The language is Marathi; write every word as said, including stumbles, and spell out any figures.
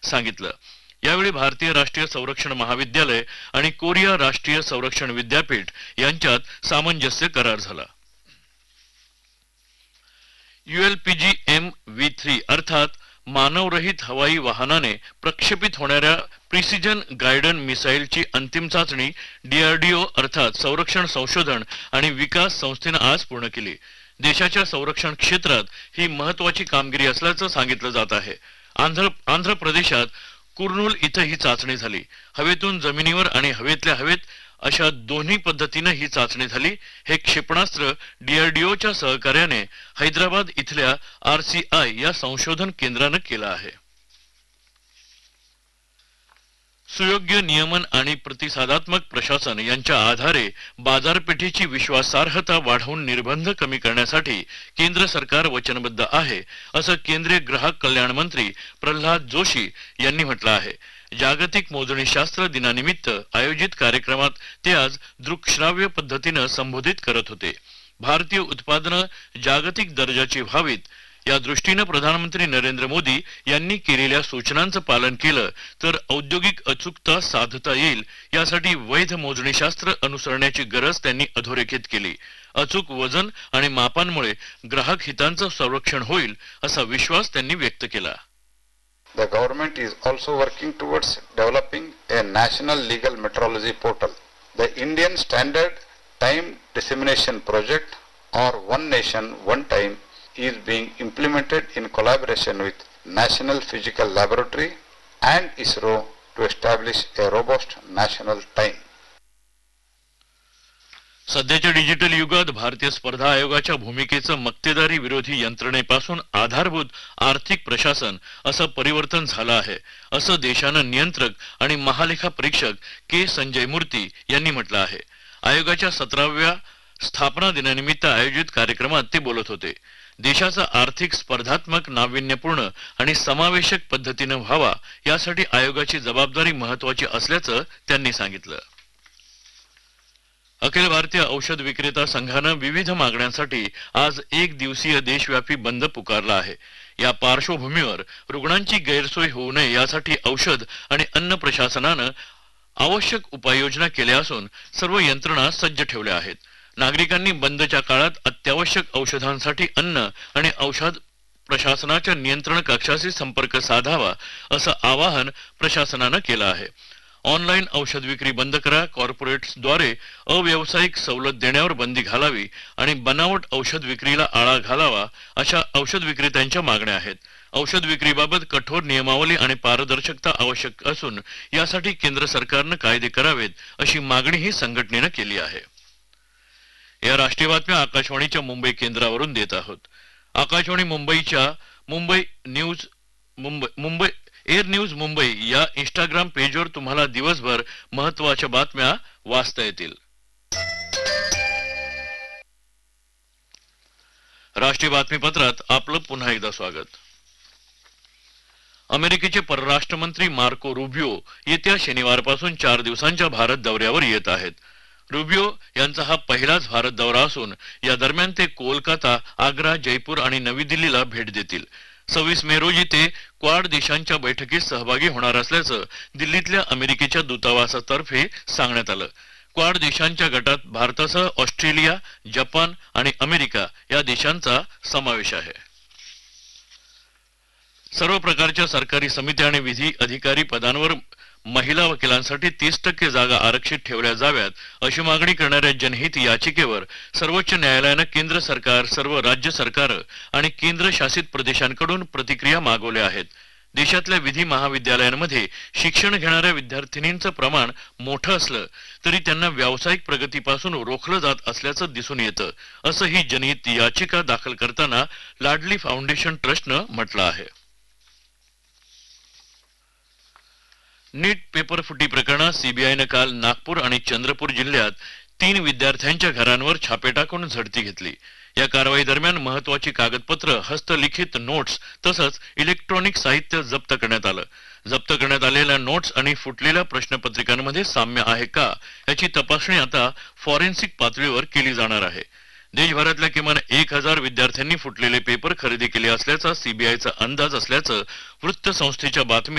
सांगितलं। यावेळी भारतीय राष्ट्रीय संरक्षण महाविद्यालय आणि कोरिया राष्ट्रीय संरक्षण विद्यापीठ यांच्यात सामंजस्य करार झाला। यूएलपीजी एम व्ही थ्री अर्थात मानवरहित हवाई वाहनाने प्रक्षेपित होणाऱ्या प्रिसिजन गाइडन मिसाइलची अंतिम चाचणी डीआरडीओ अर्थात संरक्षण संशोधन आणि विकास संस्थेने आज पूर्ण केली। देशाच्या संरक्षण क्षेत्रात ही महत्त्वाची कामगिरी असल्याचं सांगितलं जात आहे। आंध्र आंध्र प्रदेशात कुर्नूल इथं ही चाचणी झाली। हवेतून जमिनीवर आणि हवेतल्या हवेत अशा दोन्ही पद्धतीने ही चाचणी झाली। हे क्षेपणास्त्र डीआरडीओच्या सहकार्याने हैदराबाद इथल्या आरसीआय या संशोधन केंद्राने केलं आहे। सुयोग्य नियमन आणि प्रतिसादात्मक प्रशासन यांच्या आधारे बाजारपेठेची विश्वासार्हता वाढवून निर्बंध कमी करण्यासाठी केंद्र सरकार वचनबद्ध आहे, असं केंद्रीय ग्राहक कल्याण मंत्री प्रल्हाद जोशी यांनी म्हटलं आहे। जागतिक मोजणीशास्त्र दिनानिमित्त आयोजित कार्यक्रमात ते आज दृकश्राव्य पद्धतीने संबोधित करत होते। भारतीय उत्पादनं जागतिक दर्जाची व्हावीत या दृष्टीने प्रधानमंत्री नरेंद्र मोदी यांनी केलेल्या सूचनांचं पालन केलं तर औद्योगिक अचूकता साधता येईल, यासाठी वैध मोजणीशास्त्र अनुसरण्याची गरज त्यांनी अधोरेखित केली। अचूक वजन आणि मापांमुळे ग्राहक हितांचं संरक्षण होईल असा विश्वास त्यांनी व्यक्त केला। The government is also working towards developing a national legal metrology portal. The Indian Standard Time Dissemination Project, or One Nation One Time, is being implemented in collaboration with National Physical Laboratory and ISRO to establish a robust national time. सध्याच्या डिजिटल युगात भारतीय स्पर्धा आयोगाच्या भूमिकेचं मक्तेदारी विरोधी यंत्रणेपासून आधारभूत आर्थिक प्रशासन असं परिवर्तन झालं आहे, असं देशानं नियंत्रक आणि महालेखा परीक्षक के संजय मूर्ती यांनी म्हटलं आहे। आयोगाच्या सतराव्या स्थापना दिनानिमित्त आयोजित कार्यक्रमात ते बोलत होते। देशाचा आर्थिक स्पर्धात्मक नाविन्यपूर्ण आणि समावेशक पद्धतीने व्हावा यासाठी आयोगाची जबाबदारी महत्त्वाची असल्याचं त्यांनी सांगितलं। अखिल भारतीय औषध विक्रेता संघानं विविध मागण्यांसाठी आज एक दिवसीय देशव्यापी बंद पुकारला आहे। या पार्श्वभूमीवर रुग्णांची गैरसोय होऊ नये यासाठी औषध आणि अन्न प्रशासनानं आवश्यक उपाययोजना केल्या असून सर्व यंत्रणा सज्ज ठेवल्या आहेत। नागरिकांनी बंदच्या काळात अत्यावश्यक औषधांसाठी अन्न आणि औषध प्रशासनाच्या नियंत्रण कक्षाशी संपर्क साधावा असं आवाहन प्रशासनानं केलं आहे। ऑनलाईन औषध विक्री बंद करा, कॉर्पोरेट्सद्वारे अव्यावसायिक सवलत देण्यावर बंदी घालावी आणि बनावट औषध विक्रीला आळा घालावा अशा औषध विक्रेत्यांच्या मागण्या आहेत। औषध विक्रीबाबत कठोर नियमावली आणि पारदर्शकता आवश्यक असून यासाठी केंद्र सरकारने कायदे करावेत अशी मागणीही संघटनेने केली आहे। या राष्ट्रीय बातम्या आकाशवाणीच्या मुंबई केंद्रावरून देत आहोत। आकाशवाणी मुंबईच्या Mumbai news Mumbai Mumbai air news Mumbai या इंस्टाग्राम पेजवर तुम्हाला दिवसभर महत्त्वाच्या बातम्या वाचता येतील। राष्ट्रीय बातमीपत्रात आपलं पुन्हा एकदा स्वागत। अमेरिकेचे परराष्ट्र मंत्री मार्को रुबियो येत्या शनिवारपासून चार दिवसांच्या भारत दौऱ्यावर येत आहेत। रुबियो यांचा हा पहिलाच भारत दौरा असून या दरम्यान ते कोलकाता, आग्रा, जयपूर आणि नवी दिल्लीला भेट देतील। सव्वीस मे रोजी ते क्वाड देशांच्या बैठकीत सहभागी होणार असल्याचं दिल्लीतल्या अमेरिकेच्या दूतावासातर्फे सांगण्यात आलं। क्वाड देशांच्या गटात भारतासह ऑस्ट्रेलिया, जपान आणि अमेरिका या देशांचा समावेश आहे। सर्व प्रकारच्या सरकारी समित्या आणि विधी अधिकारी पदांवर महिला वकिलांसाठी तीस टक्के जागा आरक्षित ठेवल्या जाव्यात अशी मागणी करणाऱ्या जनहित याचिकेवर सर्वोच्च न्यायालयाने केंद्र सरकार, सर्व राज्य सरकार आणि केंद्र शासित प्रदेशांकडून प्रतिक्रिया मागवल्या आहेत। देशातल्या विधी महाविद्यालयांमध्ये शिक्षण घेणाऱ्या विद्यार्थिनींचं प्रमाण मोठं असलं तरी त्यांना व्यावसायिक प्रगतीपासून रोखलं जात असल्याचं दिसून येतं, असं ही जनहित याचिका दाखल करताना लाडली फाउंडेशन ट्रस्टनं म्हटलं आहे। नीट पेपर फुटी प्रकरणात सीबीआयने काल नागपूर आणि चंद्रपूर जिल्ह्यात तीन विद्यार्थ्यांच्या घरांवर छापे टाकून झडती घेतली। या कारवाई दरम्यान महत्त्वाची कागदपत्र, हस्तलिखित नोट्स तसंच इलेक्ट्रॉनिक साहित्य जप्त करण्यात आलं। जप्त करण्यात आलेल्या नोट्स आणि फुटलेल्या प्रश्नपत्रिकांमध्ये साम्य आहे का याची तपासणी आता फॉरेन्सिक पातळीवर केली जाणार आहे। देशभरातल्या किमान एक हजार विद्यार्थ्यांनी फुटलेले पेपर खरेदी केले असल्याचा सीबीआयचा अंदाज असल्याचं वृत्तसंस्थेच्या बातमीत